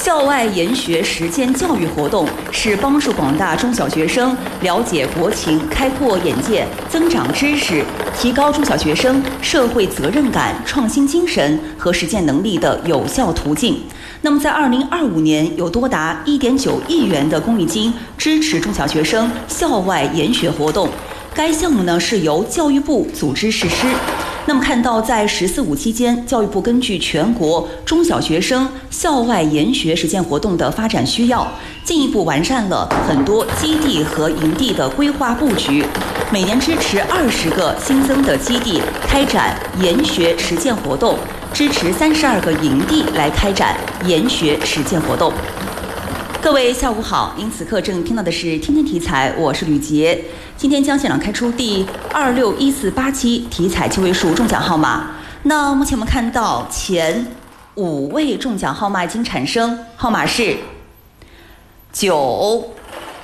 校外研学实践教育活动是帮助广大中小学生了解国情、开阔眼界、增长知识、提高中小学生社会责任感、创新精神和实践能力的有效途径。那么，在2025年，有多达1.9亿元的公益金支持中小学生校外研学活动。该项目呢是由教育部组织实施。那么看到，在“14·5”期间，教育部根据全国中小学生校外研学实践活动的发展需要，进一步完善了很多基地和营地的规划布局，每年支持20个新增的基地开展研学实践活动，支持32个营地来开展研学实践活动。各位下午好，您此刻正听到的是《天天题材》，我是吕杰。今天将现场开出第26148题彩7位数中奖号码。那目前我们看到前5位中奖号码已经产生，号码是94025。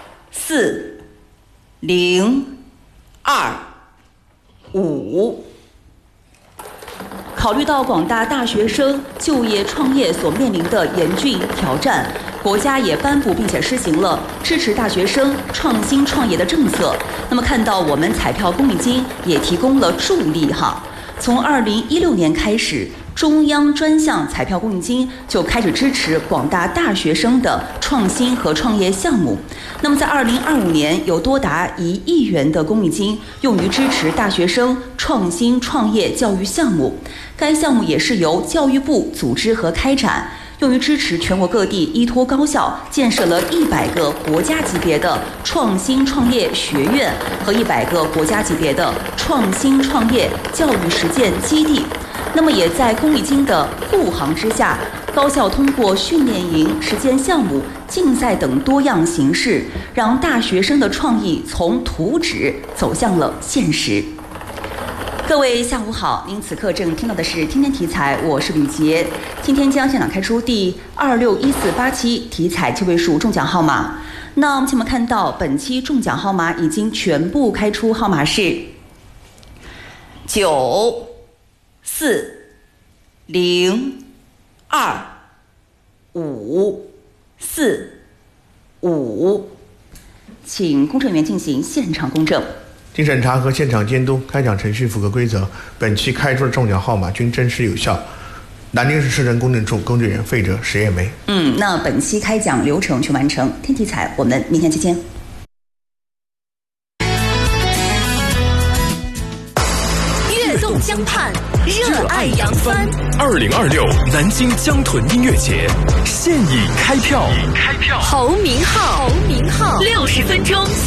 考虑到广大大学生就业创业所面临的严峻挑战，国家也颁布并且施行了支持大学生创新创业的政策。那么看到我们彩票公益金也提供了助力哈。从2016年开始，中央专项彩票公益金就开始支持广大大学生的创新和创业项目。那么在2025年，有多达1亿元的公益金用于支持大学生创新创业教育项目。该项目也是由教育部组织和开展，用于支持全国各地依托高校建设了100个国家级别的创新创业学院和100个国家级别的创新创业教育实践基地。那么也在公益金的护航之下，高校通过训练营、实践项目、竞赛等多样形式，让大学生的创意从图纸走向了现实。各位下午好，您此刻正听到的是《天天题材》，我是吕杰。今天将现场开出第26148题彩7位数中奖号码。那目前我们看到本期中奖号码已经全部开出，号码是94025，请公证人员进行现场公证。 经审查和现场监督，开奖程序符合规则，本期开出的中奖号码均真实有效。南京市市政公证处公证员费哲、石艳梅。 那本期开奖流程全完成。天题彩，我们明天再见。 跃动江畔，热爱扬帆。 2026南京江豚音乐节现已开票， 侯明昊。